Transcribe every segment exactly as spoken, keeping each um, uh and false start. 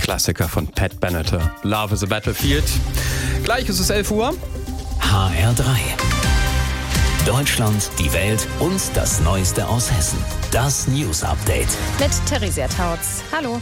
Klassiker von Pat Benatar. Love is a Battlefield. Gleich ist es elf Uhr. H R drei. Deutschland, die Welt und das Neueste aus Hessen. Das News Update. Mit Theresia Tautz. Hallo.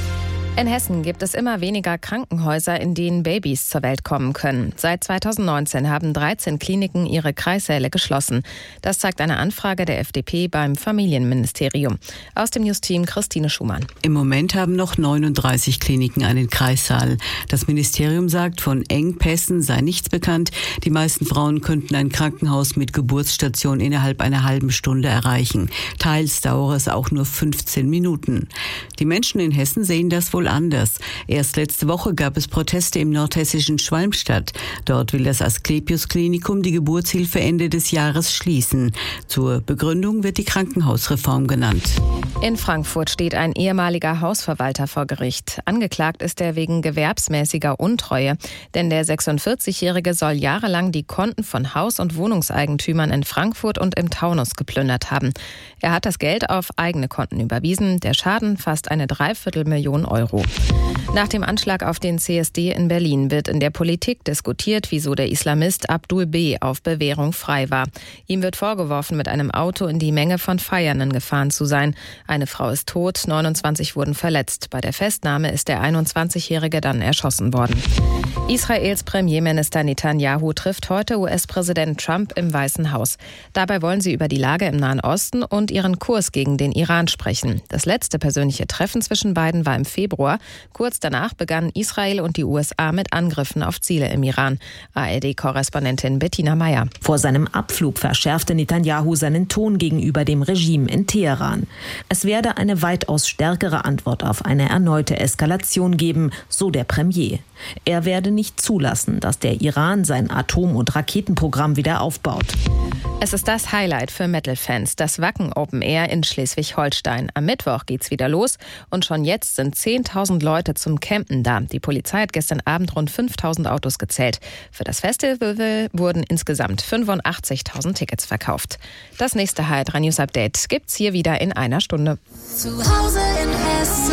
In Hessen gibt es immer weniger Krankenhäuser, in denen Babys zur Welt kommen können. Seit zweitausendneunzehn haben dreizehn Kliniken ihre Kreissäle geschlossen. Das zeigt eine Anfrage der F D P beim Familienministerium. Aus dem News-Team Christine Schumann. Im Moment haben noch neununddreißig Kliniken einen Kreissaal. Das Ministerium sagt, von Engpässen sei nichts bekannt. Die meisten Frauen könnten ein Krankenhaus mit Geburtsstation innerhalb einer halben Stunde erreichen. Teils dauere es auch nur fünfzehn Minuten. Die Menschen in Hessen sehen das wohl anders. Erst letzte Woche gab es Proteste im nordhessischen Schwalmstadt. Dort will das Asklepios-Klinikum die Geburtshilfe Ende des Jahres schließen. Zur Begründung wird die Krankenhausreform genannt. In Frankfurt steht ein ehemaliger Hausverwalter vor Gericht. Angeklagt ist er wegen gewerbsmäßiger Untreue. Denn der sechsundvierzigjährige soll jahrelang die Konten von Haus- und Wohnungseigentümern in Frankfurt und im Taunus geplündert haben. Er hat das Geld auf eigene Konten überwiesen. Der Schaden fast eine Dreiviertelmillion Euro. Nach dem Anschlag auf den C S D in Berlin wird in der Politik diskutiert, wieso der Islamist Abdul B. auf Bewährung frei war. Ihm wird vorgeworfen, mit einem Auto in die Menge von Feiernden gefahren zu sein. Eine Frau ist tot, neunundzwanzig wurden verletzt. Bei der Festnahme ist der einundzwanzigjährige dann erschossen worden. Israels Premierminister Netanyahu trifft heute U S-Präsident Trump im Weißen Haus. Dabei wollen sie über die Lage im Nahen Osten und ihren Kurs gegen den Iran sprechen. Das letzte persönliche Treffen zwischen beiden war im Februar. Kurz danach begannen Israel und die U S A mit Angriffen auf Ziele im Iran. A R D-Korrespondentin Bettina Meyer. Vor seinem Abflug verschärfte Netanyahu seinen Ton gegenüber dem Regime in Teheran. Es werde eine weitaus stärkere Antwort auf eine erneute Eskalation geben, so der Premier. Er werde nicht zulassen, dass der Iran sein Atom- und Raketenprogramm wieder aufbaut. Es ist das Highlight für Metal-Fans, das Wacken Open Air in Schleswig-Holstein. Am Mittwoch geht's wieder los und schon jetzt sind zehntausend Leute zum Campen da. Die Polizei hat gestern Abend rund fünftausend Autos gezählt. Für das Festival wurden insgesamt fünfundachtzigtausend Tickets verkauft. Das nächste H R drei News Update gibt's hier wieder in einer Stunde. Zu Hause in Hessen.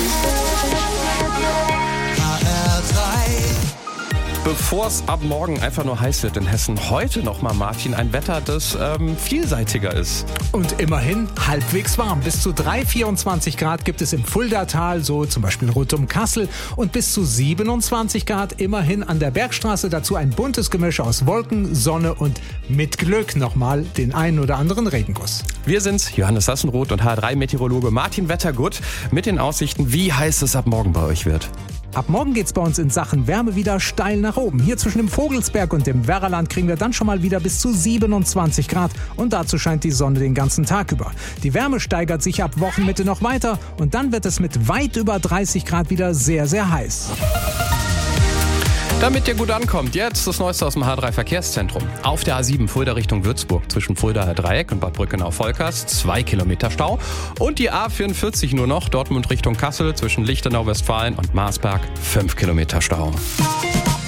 Bevor es ab morgen einfach nur heiß wird in Hessen, heute nochmal, Martin, ein Wetter, das ähm, vielseitiger ist. Und immerhin halbwegs warm. Bis zu drei, vierundzwanzig Grad gibt es im Fuldatal, so zum Beispiel rund um Kassel. Und bis zu siebenundzwanzig Grad immerhin an der Bergstraße. Dazu ein buntes Gemisch aus Wolken, Sonne und mit Glück nochmal den einen oder anderen Regenguss. Wir sind's, Johannes Sassenroth und H R drei Meteorologe Martin Wettergut mit den Aussichten, wie heiß es ab morgen bei euch wird. Ab morgen geht's bei uns in Sachen Wärme wieder steil nach oben. Hier zwischen dem Vogelsberg und dem Werraland kriegen wir dann schon mal wieder bis zu siebenundzwanzig Grad. Und dazu scheint die Sonne den ganzen Tag über. Die Wärme steigert sich ab Wochenmitte noch weiter. Und dann wird es mit weit über dreißig Grad wieder sehr, sehr heiß. Damit ihr gut ankommt, jetzt das Neueste aus dem H R drei Verkehrszentrum. Auf der A sieben Fulda Richtung Würzburg zwischen Fuldaer Dreieck und Bad Brückenau-Volkers zwei Kilometer Stau. Und die A vierundvierzig nur noch Dortmund Richtung Kassel zwischen Lichtenau, Westfalen und Marsberg fünf Kilometer Stau.